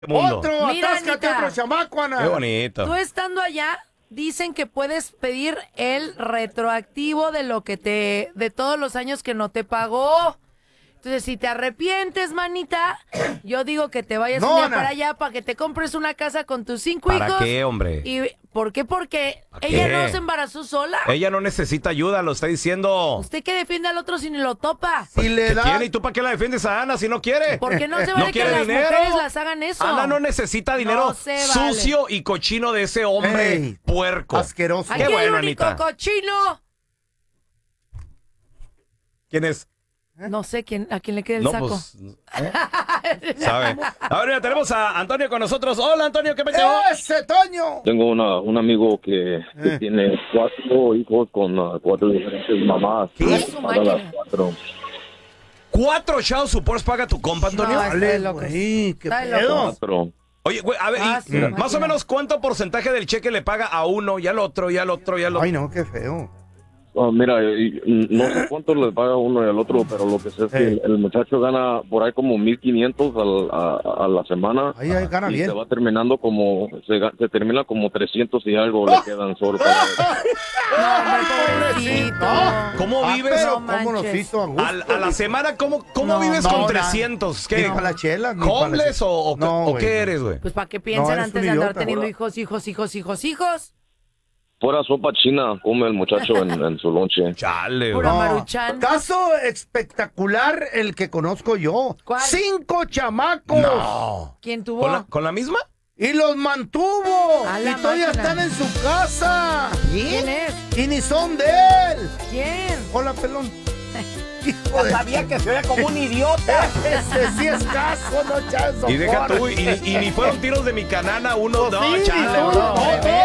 mundo. Otro, Mira, atáscate Anita. otro chamaco, Ana. Qué bonito. Tú estando allá, dicen que puedes pedir el retroactivo de lo que de todos los años que no te pagó. Entonces, si te arrepientes, manita, yo digo que te vayas un día Ana. para allá para que te compres una casa con tus 5 hijos. ¿Para qué, hombre? ¿Y por qué? Porque ¿Para ella qué? no se embarazó sola. Ella no necesita ayuda, lo está diciendo. ¿Usted que defiende al otro si ni lo topa? Si le ¿Qué da... tiene? ¿Y tú para qué la defiendes a Ana si no quiere? ¿Por qué no se ¿No vale que quiere las dinero? mujeres las hagan eso? Ana no necesita dinero No se vale. sucio y cochino de ese hombre Ey, puerco. asqueroso. Aquí Qué bueno, el único Anita. cochino. ¿Quién es? No sé a quién le queda el No, saco. pues, ¿sabe? Ahora mira, tenemos a Antonio con nosotros. Hola, Antonio, ¿qué peteo? ¡Ese Toño! Tengo un amigo que tiene 4 hijos con 4 diferentes mamás. ¿Qué? Para las 4. 4 child supports paga tu compa, Antonio. No, está de Dale, locos. güey, qué Está de pedo. locos. 4. Oye, güey, a ver, Ah, y sí, más máquina. o menos, ¿cuánto porcentaje del cheque le paga a uno y al otro y al otro y al otro? Ay, no, qué feo. Mira, no sé cuánto le paga uno y al otro, pero lo que sé es que Ey. el muchacho gana por ahí como 1,500 a la semana. Ahí gana y bien. se va terminando como, se termina como 300 y algo le quedan solo. para- No, hombre, pobrecito. ¿Cómo vives? Pero, No ¿cómo nos manches. hizo a gusto? A la semana, ¿cómo No, vives no, con nada. 300? Ni ¿Qué? para la chela, ni para la- ¿Homeless o No, o güey, qué no. eres, güey? Pues para que piensen No, eres antes un de andar idiota, teniendo güey. hijos. Fuera sopa china, come el muchacho en su lonche. Chale, güey. Pura No. maruchan. Caso espectacular el que conozco yo. ¿Cuál? 5 chamacos. No. ¿Quién tuvo? ¿Con la misma? Y los mantuvo. A Y la todavía máquina. están en su casa. ¿Quién es? Y ni son de él. ¿Quién? Hola, pelón. Hijo de... Sabía que se oía como un idiota. Ese sí es caso, no chazo. Y deja tú, y ni fueron tiros de mi canana, uno, no, Sí, chale, no, bro. no,